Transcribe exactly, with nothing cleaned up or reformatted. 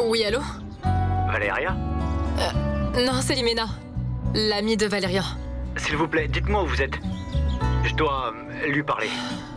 Oui, allô? Valéria? euh, Non, c'est Limena, l'amie de Valérian. S'il vous plaît, dites-moi où vous êtes. Je dois euh, lui parler.